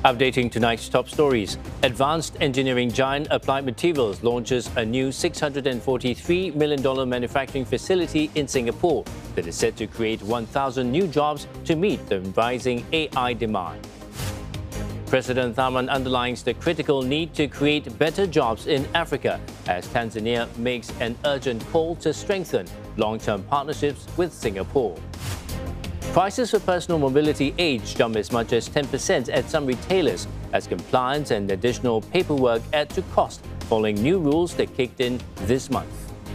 Updating tonight's top stories. Advanced engineering giant Applied Materials launches a new $643 million manufacturing facility in Singapore that is set to create 1,000 new jobs to meet the rising AI demand. President Tharman underlines the critical need to create better jobs in Africa as Tanzania makes an urgent call to strengthen long-term partnerships with Singapore. Prices for personal mobility aids jump as much as 10% at some retailers as compliance and additional paperwork add to cost following new rules that kicked in this month.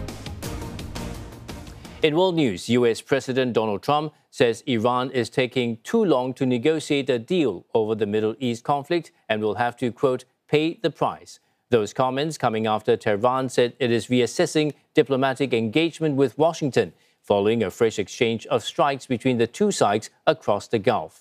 In world news, US President Donald Trump says Iran is taking too long to negotiate a deal over the Middle East conflict and will have to, quote, pay the price. Those comments coming after Tehran said it is reassessing diplomatic engagement with Washington following a fresh exchange of strikes between the two sides across the Gulf.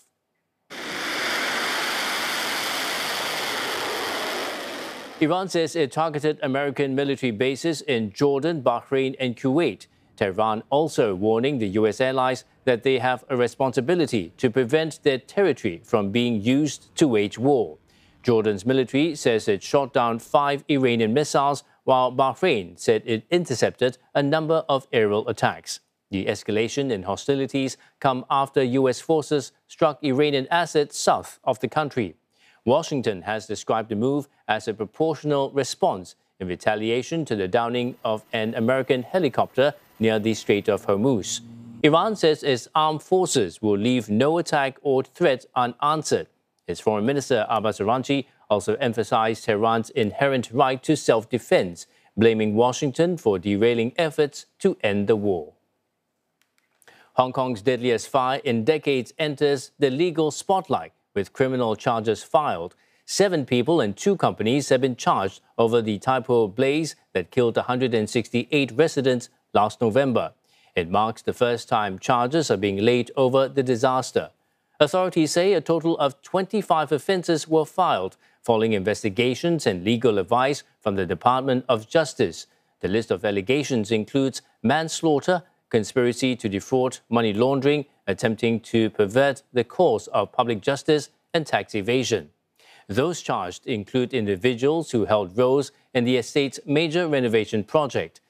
Iran says it targeted American military bases in Jordan, Bahrain and Kuwait. Tehran also warning the US allies that they have a responsibility to prevent their territory from being used to wage war. Jordan's military says it shot down 5 Iranian missiles, while Bahrain said it intercepted a number of aerial attacks. The escalation in hostilities come after US forces struck Iranian assets south of the country. Washington has described the move as a proportional response in retaliation to the downing of an American helicopter near the Strait of Hormuz. Iran says its armed forces will leave no attack or threat unanswered. Its Foreign Minister Abbas Araghchi also emphasized Tehran's inherent right to self-defense, blaming Washington for derailing efforts to end the war. Hong Kong's deadliest fire in decades enters the legal spotlight with criminal charges filed. 7 people and 2 companies have been charged over the Tai Po blaze that killed 168 residents last November. It marks the first time charges are being laid over the disaster. Authorities say a total of 25 offences were filed following investigations and legal advice from the Department of Justice. The list of allegations includes manslaughter, conspiracy to defraud, money laundering, attempting to pervert the course of public justice, and tax evasion. Those charged include individuals who held roles in the estate's major renovation project.